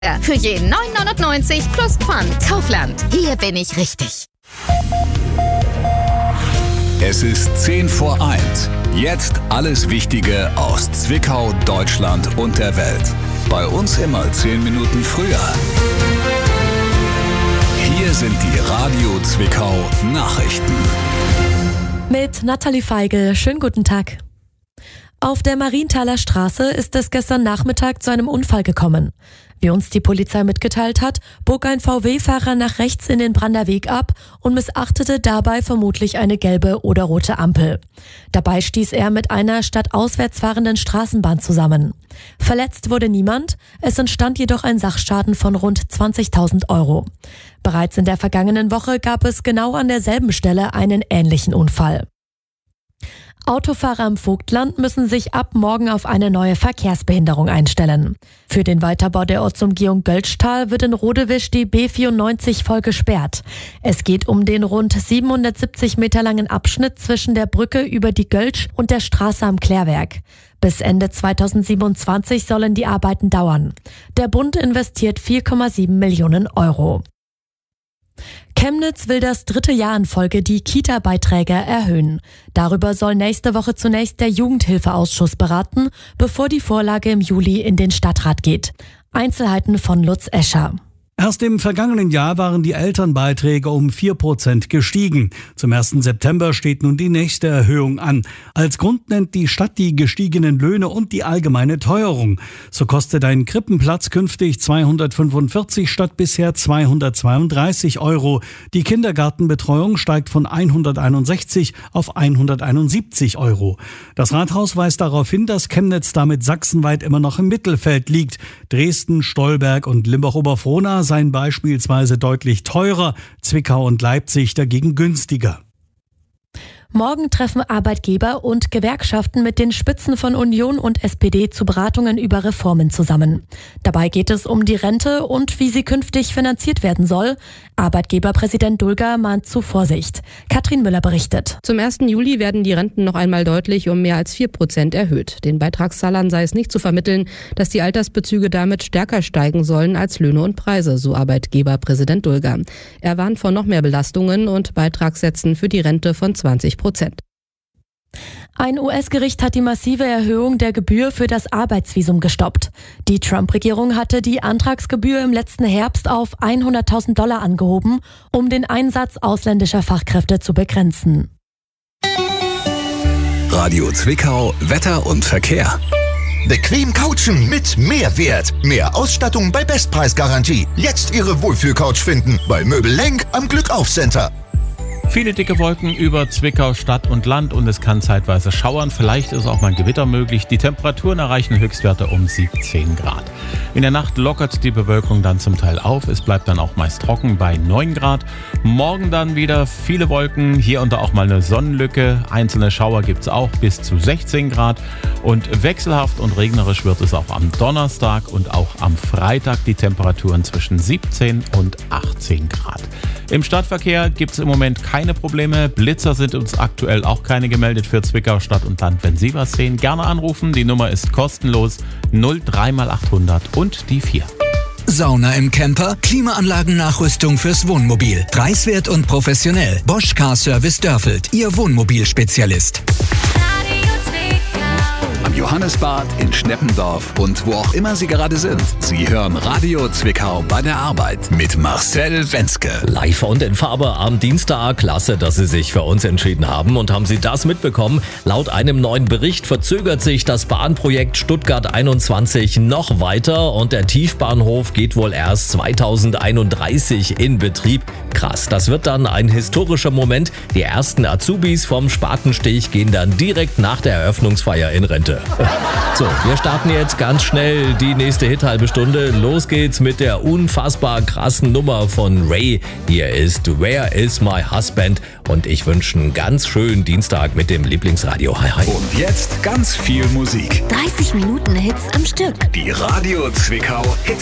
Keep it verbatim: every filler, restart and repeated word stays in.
Für jeden neun neunundneunzig plus Pfand. Kaufland. Hier bin ich richtig. Es ist zehn vor eins. Jetzt alles Wichtige aus Zwickau, Deutschland und der Welt. Bei uns immer zehn Minuten früher. Hier sind die Radio Zwickau Nachrichten. Mit Nathalie Feigl. Schönen guten Tag. Auf der Marienthaler Straße ist es gestern Nachmittag zu einem Unfall gekommen. Wie uns die Polizei mitgeteilt hat, bog ein V W-Fahrer nach rechts in den Brander Weg ab und missachtete dabei vermutlich eine gelbe oder rote Ampel. Dabei stieß er mit einer stadtauswärts fahrenden Straßenbahn zusammen. Verletzt wurde niemand, es entstand jedoch ein Sachschaden von rund zwanzigtausend Euro. Bereits in der vergangenen Woche gab es genau an derselben Stelle einen ähnlichen Unfall. Autofahrer im Vogtland müssen sich ab morgen auf eine neue Verkehrsbehinderung einstellen. Für den Weiterbau der Ortsumgehung Göltzschtal wird in Rodewisch die B vierundneunzig voll gesperrt. Es geht um den rund siebenhundertsiebzig Meter langen Abschnitt zwischen der Brücke über die Göltsch und der Straße am Klärwerk. Bis Ende zweitausendsiebenundzwanzig sollen die Arbeiten dauern. Der Bund investiert vier Komma sieben Millionen Euro. Chemnitz will das dritte Jahr in Folge die Kita-Beiträge erhöhen. Darüber soll nächste Woche zunächst der Jugendhilfeausschuss beraten, bevor die Vorlage im Juli in den Stadtrat geht. Einzelheiten von Lutz Escher. Erst im vergangenen Jahr waren die Elternbeiträge um vier Prozent gestiegen. Zum ersten September steht nun die nächste Erhöhung an. Als Grund nennt die Stadt die gestiegenen Löhne und die allgemeine Teuerung. So kostet ein Krippenplatz künftig zweihundertfünfundvierzig statt bisher zweihundertzweiunddreißig Euro. Die Kindergartenbetreuung steigt von hunderteinundsechzig auf hunderteinundsiebzig Euro. Das Rathaus weist darauf hin, dass Chemnitz damit sachsenweit immer noch im Mittelfeld liegt. Dresden, Stolberg und Limbach-Oberfrohna seien beispielsweise deutlich teurer, Zwickau und Leipzig dagegen günstiger. Morgen treffen Arbeitgeber und Gewerkschaften mit den Spitzen von Union und S P D zu Beratungen über Reformen zusammen. Dabei geht es um die Rente und wie sie künftig finanziert werden soll. Arbeitgeberpräsident Dulger mahnt zu Vorsicht. Katrin Müller berichtet. Zum ersten Juli werden die Renten noch einmal deutlich um mehr als vier Prozent erhöht. Den Beitragszahlern sei es nicht zu vermitteln, dass die Altersbezüge damit stärker steigen sollen als Löhne und Preise, so Arbeitgeberpräsident Dulger. Er warnt vor noch mehr Belastungen und Beitragssätzen für die Rente von zwanzig Prozent. Ein U S-Gericht hat die massive Erhöhung der Gebühr für das Arbeitsvisum gestoppt. Die Trump-Regierung hatte die Antragsgebühr im letzten Herbst auf hunderttausend Dollar angehoben, um den Einsatz ausländischer Fachkräfte zu begrenzen. Radio Zwickau, Wetter und Verkehr. Bequem couchen mit Mehrwert. Mehr Ausstattung bei Bestpreisgarantie. Jetzt Ihre Wohlfühlcouch finden bei Möbel Lenk am Glückauf-Center. Viele dicke Wolken über Zwickau, Stadt und Land und es kann zeitweise schauern. Vielleicht ist auch mal ein Gewitter möglich. Die Temperaturen erreichen Höchstwerte um siebzehn Grad. In der Nacht lockert die Bewölkung dann zum Teil auf. Es bleibt dann auch meist trocken bei neun Grad. Morgen dann wieder viele Wolken, hier und da auch mal eine Sonnenlücke. Einzelne Schauer gibt es auch bis zu sechzehn Grad. Und wechselhaft und regnerisch wird es auch am Donnerstag und auch am Freitag. Die Temperaturen zwischen siebzehn und achtzehn Grad. Im Stadtverkehr gibt es im Moment keine Probleme. Blitzer sind uns aktuell auch keine gemeldet für Zwickau, Stadt und Land. Wenn Sie was sehen, gerne anrufen. Die Nummer ist kostenlos null drei mal achthundert und die vier. Sauna im Camper, Klimaanlagennachrüstung fürs Wohnmobil. Preiswert und professionell. Bosch Car Service Dörfeld, Ihr Wohnmobilspezialist. Am Johannesbad, in Schneppendorf und wo auch immer Sie gerade sind. Sie hören Radio Zwickau bei der Arbeit mit Marcel Wenzke. Live und in Farbe am Dienstag. Klasse, dass Sie sich für uns entschieden haben. Und haben Sie das mitbekommen? Laut einem neuen Bericht verzögert sich das Bahnprojekt Stuttgart einundzwanzig noch weiter und der Tiefbahnhof geht wohl erst zweitausendeinunddreißig in Betrieb. Krass, das wird dann ein historischer Moment. Die ersten Azubis vom Spatenstich gehen dann direkt nach der Eröffnungsfeier in Rente. So, wir starten jetzt ganz schnell die nächste Hit-halbe Stunde. Los geht's mit der unfassbar krassen Nummer von Ray. Hier ist Where is my husband? Und ich wünsche einen ganz schönen Dienstag mit dem Lieblingsradio. Hi, hi. Und jetzt ganz viel Musik. dreißig Minuten Hits am Stück. Die Radio Zwickau Hit